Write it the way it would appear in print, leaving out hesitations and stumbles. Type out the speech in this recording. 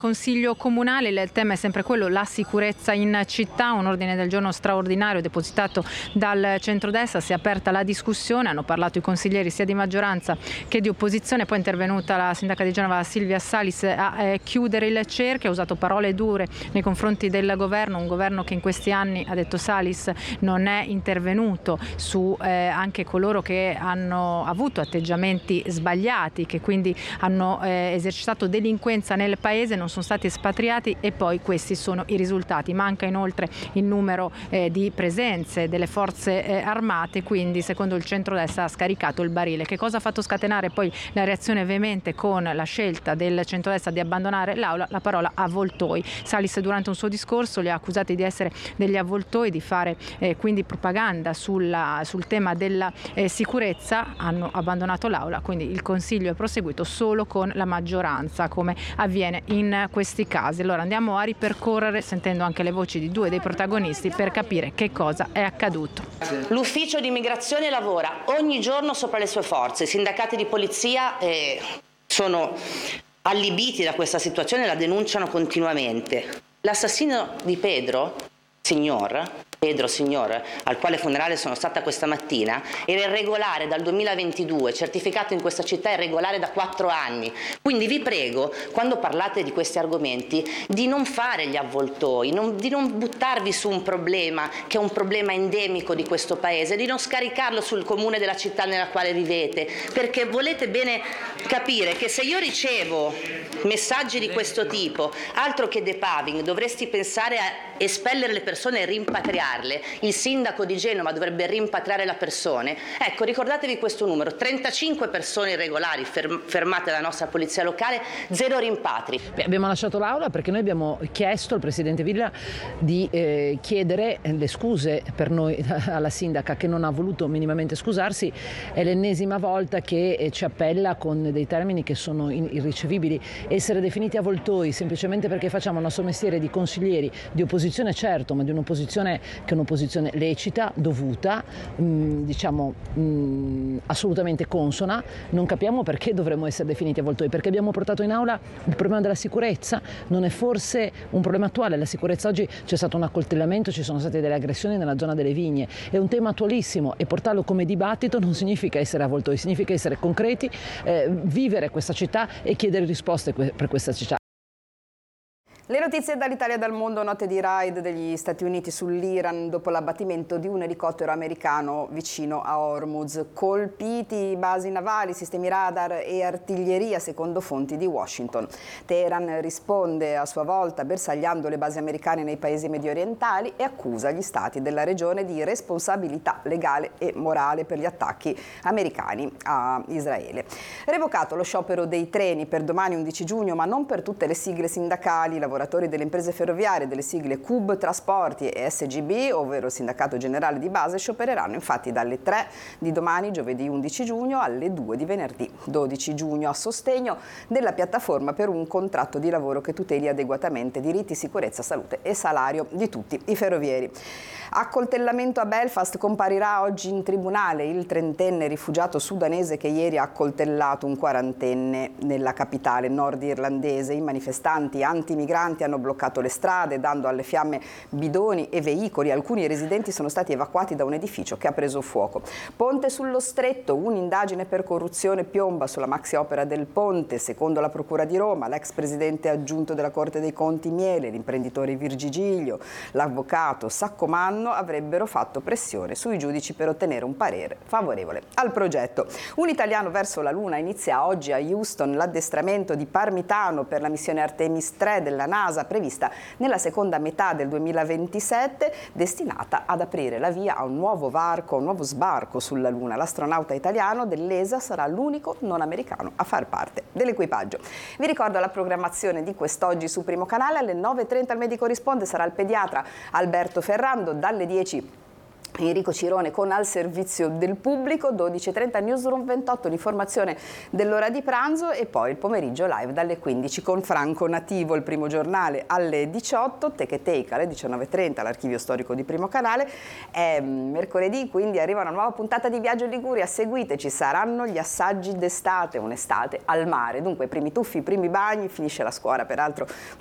Consiglio comunale, il tema è sempre quello, la sicurezza in città, un ordine del giorno straordinario depositato dal centrodestra, si è aperta la discussione, hanno parlato i consiglieri sia di maggioranza che di opposizione, poi è intervenuta la sindaca di Genova Silvia Salis a chiudere il cerchio, ha usato parole dure nei confronti del governo, un governo che in questi anni, ha detto Salis, non è intervenuto su anche coloro che hanno avuto atteggiamenti sbagliati, che quindi hanno esercitato delinquenza nel paese, non sono stati espatriati e poi questi sono i risultati. Manca inoltre il numero di presenze delle forze armate, quindi secondo il centrodestra ha scaricato il barile. Che cosa ha fatto scatenare poi la reazione veemente con la scelta del centrodestra di abbandonare l'aula? La parola avvoltoi. Salis durante un suo discorso li ha accusati di essere degli avvoltoi, di fare quindi propaganda sul tema della sicurezza, hanno abbandonato l'aula, quindi il Consiglio è proseguito solo con la maggioranza come avviene in questi casi. Allora andiamo a ripercorrere sentendo anche le voci di due dei protagonisti per capire che cosa è accaduto. L'ufficio di immigrazione lavora ogni giorno sopra le sue forze, i sindacati di polizia sono allibiti da questa situazione e la denunciano continuamente. L'assassino di Pedro Signor, al quale funerale sono stata questa mattina, era irregolare dal 2022, certificato in questa città irregolare da 4 anni. Quindi vi prego, quando parlate di questi argomenti, di non fare gli avvoltoi, di non buttarvi su un problema che è un problema endemico di questo paese, di non scaricarlo sul comune della città nella quale vivete, perché volete bene capire che se io ricevo messaggi di questo tipo, altro che depaving, dovresti pensare a espellere le persone e rimpatriarle. Il sindaco di Genova dovrebbe rimpatriare le persone. Ecco, ricordatevi questo numero: 35 persone irregolari fermate dalla nostra polizia locale, 0 rimpatri. Abbiamo lasciato l'aula perché noi abbiamo chiesto al presidente Villa di chiedere le scuse per noi alla sindaca, che non ha voluto minimamente scusarsi. È l'ennesima volta che ci appella con dei termini che sono irricevibili. Essere definiti avvoltoi semplicemente perché facciamo il nostro mestiere di consiglieri di opposizione, certo, ma di un'opposizione che è un'opposizione lecita, dovuta, assolutamente consona. Non capiamo perché dovremmo essere definiti avvoltoi, perché abbiamo portato in aula il problema della sicurezza. Non è forse un problema attuale? La sicurezza oggi, c'è stato un accoltellamento, ci sono state delle aggressioni nella zona delle vigne, è un tema attualissimo e portarlo come dibattito non significa essere avvoltoi, significa essere concreti, vivere questa città e chiedere risposte per questa città. Le notizie dall'Italia e dal mondo, note di raid degli Stati Uniti sull'Iran dopo l'abbattimento di un elicottero americano vicino a Hormuz. Colpiti basi navali, sistemi radar e artiglieria, secondo fonti di Washington. Teheran risponde a sua volta bersagliando le basi americane nei paesi mediorientali e accusa gli stati della regione di responsabilità legale e morale per gli attacchi americani a Israele. Revocato lo sciopero dei treni per domani 11 giugno, ma non per tutte le sigle sindacali. Lavoratori delle imprese ferroviarie delle sigle CUB Trasporti e SGB, ovvero il sindacato generale di base, sciopereranno infatti dalle 3 di domani, giovedì 11 giugno, alle 2 di venerdì 12 giugno, a sostegno della piattaforma per un contratto di lavoro che tuteli adeguatamente diritti, sicurezza, salute e salario di tutti i ferrovieri. Accoltellamento a Belfast, comparirà oggi in tribunale il 30enne rifugiato sudanese che ieri ha accoltellato un 40enne nella capitale nordirlandese. I manifestanti antimigranti hanno bloccato le strade, dando alle fiamme bidoni e veicoli. Alcuni residenti sono stati evacuati da un edificio che ha preso fuoco. Ponte sullo Stretto, un'indagine per corruzione piomba sulla maxi opera del ponte. Secondo la Procura di Roma, l'ex presidente aggiunto della Corte dei Conti Miele, l'imprenditore Virgigilio, l'avvocato Saccomanno avrebbero fatto pressione sui giudici per ottenere un parere favorevole al progetto. Un italiano verso la Luna. Inizia oggi a Houston l'addestramento di Parmitano per la missione Artemis 3 della NASA, prevista nella seconda metà del 2027, destinata ad aprire la via a un nuovo sbarco sulla Luna. L'astronauta italiano dell'ESA sarà l'unico non americano a far parte dell'equipaggio. Vi ricordo la programmazione di quest'oggi su Primo Canale. Alle 9:30 al Medico Risponde sarà il pediatra Alberto Ferrando, dalle 10 Enrico Cirone con Al servizio del pubblico, 12:30 Newsroom 28, l'informazione dell'ora di pranzo e poi il pomeriggio live dalle 15 con Franco Nativo, il primo giornale alle 18, Tech e Take alle 19:30, l'archivio storico di Primo Canale. È mercoledì, quindi arriva una nuova puntata di Viaggio in Liguria, seguiteci, saranno gli assaggi d'estate, un'estate al mare, dunque primi tuffi, primi bagni, finisce la scuola peraltro